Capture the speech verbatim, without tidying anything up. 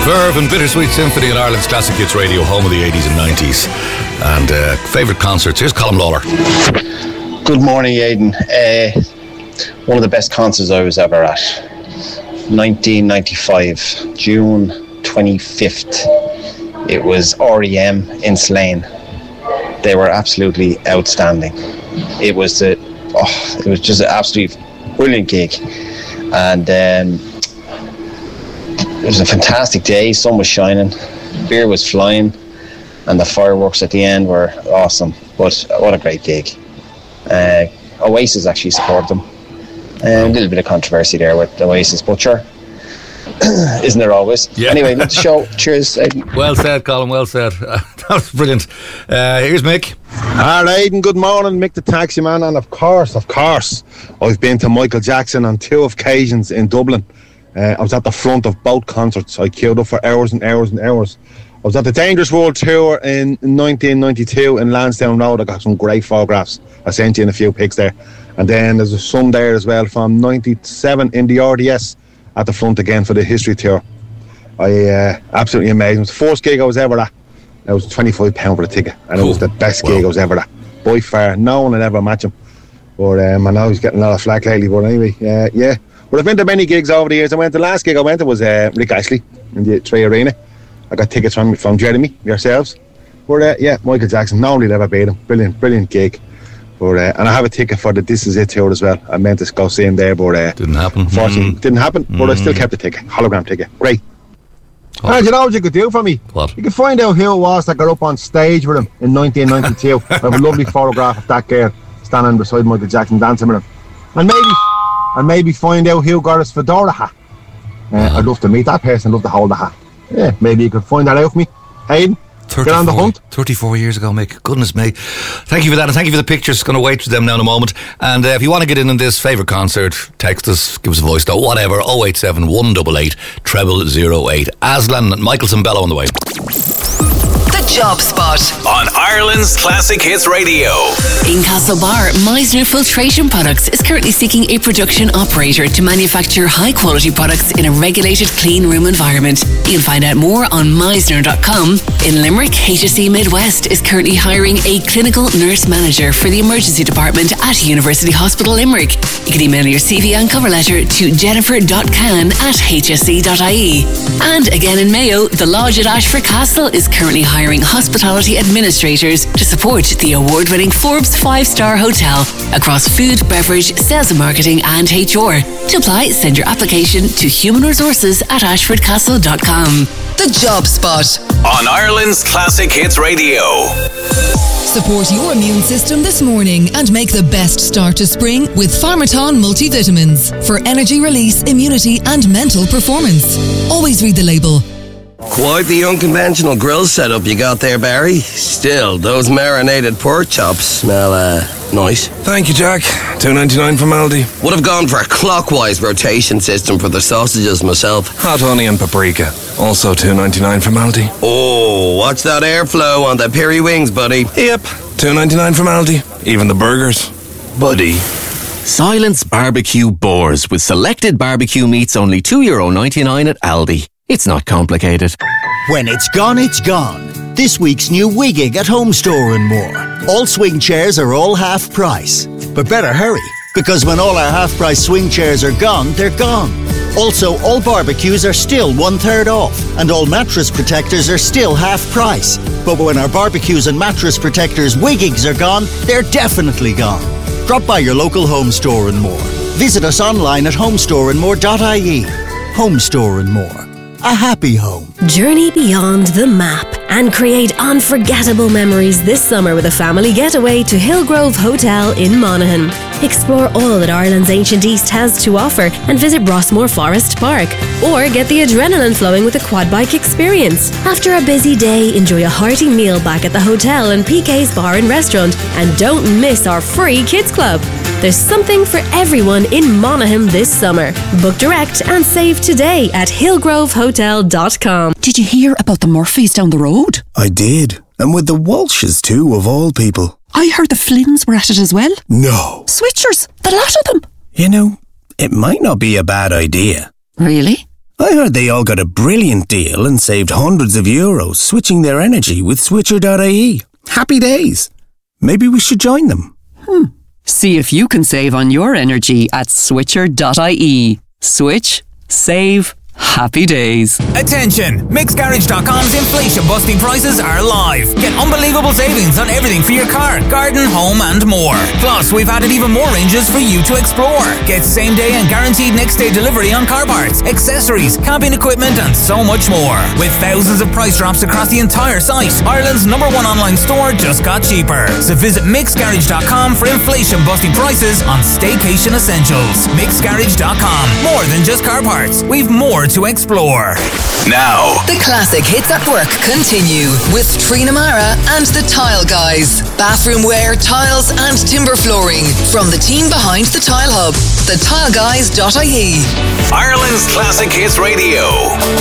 Verve and Bittersweet Symphony at Ireland's Classic Hits Radio, home of the eighties and nineties. And uh, favourite concerts. Here's Colm Lawler. Good morning, Aidan. Uh, one of the best concerts I was ever at. nineteen ninety-five, June twenty-fifth. It was R E M in Slane. They were absolutely outstanding. It was a, oh, it was just an absolutely brilliant gig. And um, it was a fantastic day. Sun was shining, beer was flying, and the fireworks at the end were awesome. But what a great gig. Uh, Oasis actually supported them. Uh, a little bit of controversy there with Oasis, but sure, isn't there always? Yeah. Anyway, let's show. Cheers, Aidan. Well said, Colin, well said. Uh, that was brilliant. Uh, here's Mick. All right, Aidan, good morning. Mick the Taxi Man. And of course, of course, I've been to Michael Jackson on two occasions in Dublin. Uh, I was at the front of both concerts. I queued up for hours and hours and hours. I was at the Dangerous World Tour in nineteen ninety-two in Lansdowne Road. I got some great photographs. I sent you in a few pics there. And then there's some there as well from ninety-seven in the R D S at the front again for the History Tour. I uh, absolutely amazing. It was the first gig I was ever at. It was twenty-five pounds for the ticket, and cool. It was the best wow. gig I was ever at. By far, no one would ever match him. But um, I know he's getting a lot of flack lately. But anyway, uh, yeah. But I've been to many gigs over the years. I went the last gig I went to was uh, Rick Astley in the Tree Arena. I got tickets from from Jeremy yourselves. But uh, yeah, Michael Jackson. Nobody ever beat him. Brilliant, brilliant gig. But uh, and I have a ticket for the This Is It tour as well. I meant to go see him there, but uh, didn't happen. Unfortunately, mm. didn't happen. Mm. But I still kept the ticket, hologram ticket. Great. Oh. And you know what you could do for me? What? You could find out who it was that got up on stage with him in nineteen ninety-two. I have a lovely photograph of that girl standing beside Michael Jackson dancing with him, and maybe, and maybe find out who got his fedora hat. Uh, uh-huh. I'd love to meet that person. I'd love to hold the hat. Yeah, maybe you could find that out for me, Aidan. Get on the hunt. thirty-four years ago, Mick. Goodness me. Thank you for that, and thank you for the pictures. Going to wait for them now in a moment. And uh, if you want to get in on this favourite concert, text us, give us a voice note, whatever. oh eight seven, one eight eight, treble oh eight. Aslan and Michelson Bello on the way. The Job Spot on Ireland's Classic Hits Radio. In Castlebar, Meisner Filtration Products is currently seeking a production operator to manufacture high quality products in a regulated clean room environment. You can find out more on meisner dot com. In Limerick, H S E Midwest is currently hiring a clinical nurse manager for the emergency department at University Hospital Limerick. You can email your C V and cover letter to jennifer dot can at h s e dot i e. And again in Mayo, the Lodge at Ashford Castle is currently hiring hospitality administrators to support the award-winning Forbes five-star hotel across food, beverage, sales and marketing and H R. To apply, send your application to human resources at ashford castle dot com. The Job Spot on Ireland's Classic Hits Radio. Support your immune system this morning and make the best start to spring with Pharmaton multivitamins for energy release, immunity and mental performance. Always read the label. Quite the unconventional grill setup you got there, Barry. Still, those marinated pork chops smell, uh, nice. Thank you, Jack. two ninety-nine from Aldi. Would have gone for a clockwise rotation system for the sausages myself. Hot honey and paprika. Also two ninety-nine from Aldi. Oh, watch that airflow on the peri wings, buddy. Yep, two ninety-nine from Aldi. Even the burgers. Buddy. Silence Barbecue Boars with selected barbecue meats only two euro ninety-nine at Aldi. It's not complicated. When it's gone, it's gone. This week's new Wiggig at Home Store and More. All swing chairs are all half price. But better hurry, because when all our half price swing chairs are gone, they're gone. Also, all barbecues are still one third off, and all mattress protectors are still half price. But when our barbecues and mattress protectors Wiggigs are gone, they're definitely gone. Drop by your local Home Store and More. Visit us online at home store and more dot i e. Home Store and More. A happy home. Journey beyond the map and create unforgettable memories this summer with a family getaway to Hillgrove Hotel in Monaghan. Explore all that Ireland's ancient East has to offer and visit Brossmore Forest Park. Or get the adrenaline flowing with a quad bike experience. After a busy day, enjoy a hearty meal back at the hotel and P K's Bar and Restaurant. And don't miss our free kids club. There's something for everyone in Monaghan this summer. Book direct and save today at hillgrove hotel dot com. Did you hear about the Murphys down the road? I did. And with the Walshes too, of all people. I heard the Flynns were at it as well. No. Switchers, the lot of them. You know, it might not be a bad idea. Really? I heard they all got a brilliant deal and saved hundreds of euros switching their energy with switcher dot I E. Happy days. Maybe we should join them. Hmm. See if you can save on your energy at switcher dot I E. Switch, save, happy days. Attention! Mix Garage dot com's inflation busting prices are live. Get unbelievable savings on everything for your car, garden, home and more. Plus, we've added even more ranges for you to explore. Get same day and guaranteed next day delivery on car parts, accessories, camping equipment and so much more. With thousands of price drops across the entire site, Ireland's number one online store just got cheaper. So visit Mix Garage dot com for inflation busting prices on staycation essentials. Mix Garage dot com. More than just car parts. We've more to explore. Now, the classic hits at work continue with Trina Mara and the Tile Guys. Bathroom wear, tiles and timber flooring from the team behind the Tile Hub. the tile guys dot I E. Ireland's Classic Hits Radio.